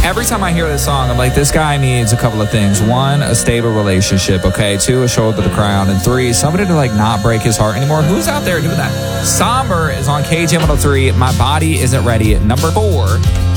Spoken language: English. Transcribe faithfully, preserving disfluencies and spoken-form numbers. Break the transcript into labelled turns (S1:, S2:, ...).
S1: every time I hear this song, I'm like, this guy needs a couple of things. One, a stable relationship, okay? Two, a shoulder to cry on. And three, somebody to, like, not break his heart anymore. Who's out there doing that? Somber is on K J one oh three. My Body Isn't Ready. Number four.